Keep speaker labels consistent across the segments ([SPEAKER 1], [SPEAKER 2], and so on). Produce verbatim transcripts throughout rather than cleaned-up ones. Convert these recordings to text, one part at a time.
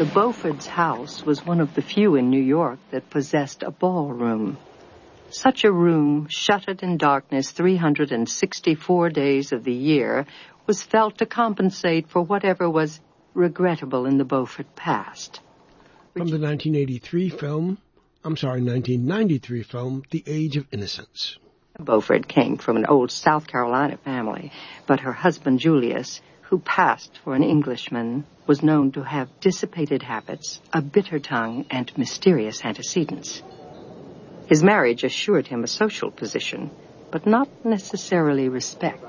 [SPEAKER 1] The Beaufort's house was one of the few in New York that possessed a ballroom. Such a room, shuttered in darkness three hundred sixty-four days of the year, was felt to compensate for whatever was regrettable in the Beaufort past.
[SPEAKER 2] From the nineteen eighty-three film, I'm sorry, nineteen ninety-three film, The Age of Innocence.
[SPEAKER 1] Beaufort came from an old South Carolina family, but her husband Julius, who passed for an Englishman, was known to have dissipated habits, a bitter tongue, and mysterious antecedents. His marriage assured him a social position, but not necessarily respect.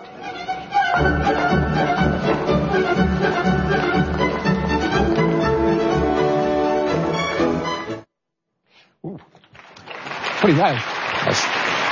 [SPEAKER 3] Ooh. Pretty good. Yes.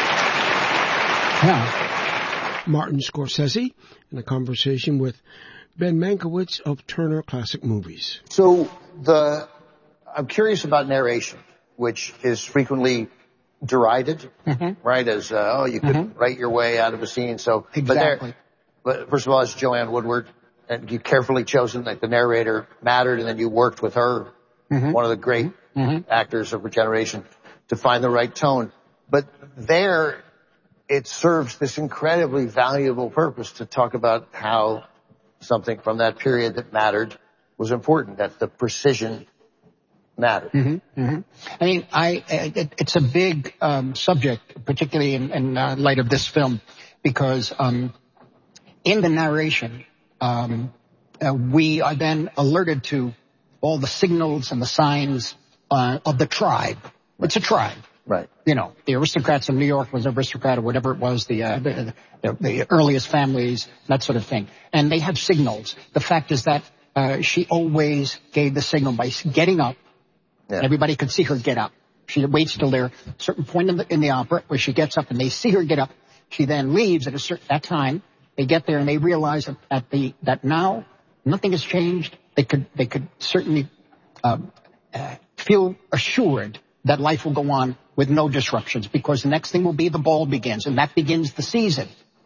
[SPEAKER 3] Yeah.
[SPEAKER 2] Martin Scorsese in a conversation with Ben Mankiewicz of Turner Classic Movies.
[SPEAKER 4] So the I'm curious about narration, which is frequently derided, mm-hmm. right? As, uh, oh, you couldn't mm-hmm. write your way out of a scene. So,
[SPEAKER 3] exactly.
[SPEAKER 4] But, there, but first of all, it's Joanne Woodward, and you carefully chosen that the narrator mattered, and then you worked with her, mm-hmm. one of the great mm-hmm. actors of her generation, to find the right tone. But there, it serves this incredibly valuable purpose to talk about how something from that period that mattered was important, that the precision mattered.
[SPEAKER 3] Mm-hmm, mm-hmm. I mean, I, it, it's a big um, subject, particularly in, in uh, light of this film, because um, in the narration, um, uh, we are then alerted to all the signals and the signs uh, of the tribe. Right. It's a tribe.
[SPEAKER 4] Right.
[SPEAKER 3] You know, the aristocrats of New York was aristocrat or whatever it was, the, uh, the, the, the earliest families, that sort of thing. And they have signals. The fact is that uh, she always gave the signal by getting up. Yeah. Everybody could see her get up. She waits till there a certain point in the, in the opera where she gets up and they see her get up. She then leaves at a certain that time. They get there and they realize that, at the, that now nothing has changed. They could, they could certainly uh, uh, feel assured that life will go on with no disruptions, because the next thing will be the ball begins, and that begins the season.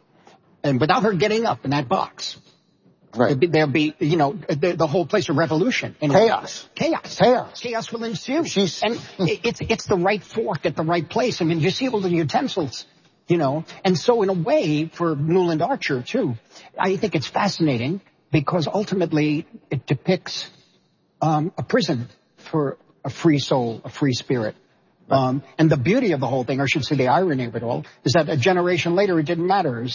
[SPEAKER 3] And without her getting up in that box, right. there'll be, you know, the, the whole place a revolution. And
[SPEAKER 4] chaos.
[SPEAKER 3] Chaos.
[SPEAKER 4] Chaos.
[SPEAKER 3] Chaos will ensue.
[SPEAKER 4] She's...
[SPEAKER 3] And it's, it's the right fork at the right place. I mean, you see all the utensils, you know. And so in a way, for Newland Archer, too, I think it's fascinating because ultimately it depicts um, a prison for a free soul, a free spirit. Um, and the beauty of the whole thing, or I should say the irony of it all, is that a generation later it didn't matter.